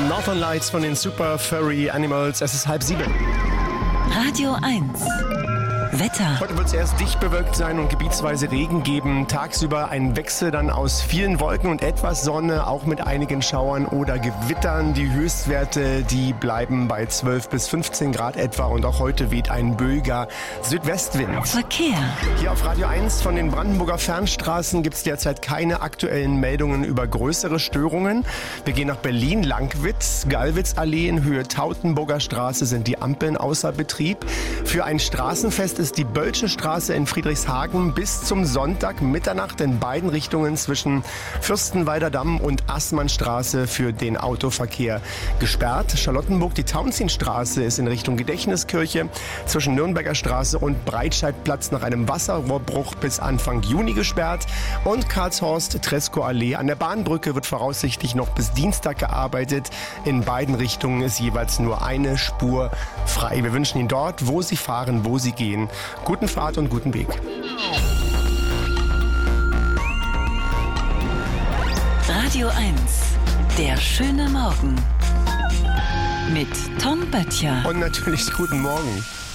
Northern Lights von den Super Furry Animals. Es ist 6:30. Radio 1. Wetter. Heute wird es erst dicht bewölkt sein und gebietsweise Regen geben. Tagsüber ein Wechsel dann aus vielen Wolken und etwas Sonne, auch mit einigen Schauern oder Gewittern. Die Höchstwerte, die bleiben bei 12 bis 15 Grad etwa und auch heute weht ein böiger Südwestwind. Verkehr. Hier auf Radio 1 von den Brandenburger Fernstraßen gibt es derzeit keine aktuellen Meldungen über größere Störungen. Wir gehen nach Berlin, Langwitz, Gallwitzallee in Höhe Tautenburger Straße sind die Ampeln außer Betrieb. Für ein Straßenfest ist die Bölsche Straße in Friedrichshagen bis zum Sonntag Mitternacht in beiden Richtungen zwischen Fürstenwalder Damm und Assmannstraße für den Autoverkehr gesperrt. Charlottenburg, die Tauentzienstraße ist in Richtung Gedächtniskirche zwischen Nürnberger Straße und Breitscheidplatz nach einem Wasserrohrbruch bis Anfang Juni gesperrt. Und Karlshorst, Treskow-Allee an der Bahnbrücke wird voraussichtlich noch bis Dienstag gearbeitet. In beiden Richtungen ist jeweils nur eine Spur frei. Wir wünschen Ihnen dort, wo Sie fahren, wo Sie gehen, guten Fahrt und guten Weg. Radio 1. Der schöne Morgen. Mit Tom Böttcher. Und natürlich guten Morgen.